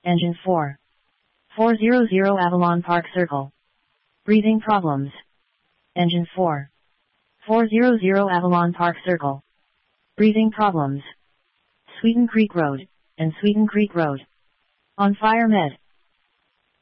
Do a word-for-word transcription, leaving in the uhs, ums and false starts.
Engine four. four hundred Avalon Park Circle. Breathing problems. Engine four. four hundred Avalon Park Circle. Breathing problems. Sweeten Creek Road, and Sweeten Creek Road. On Fire Med.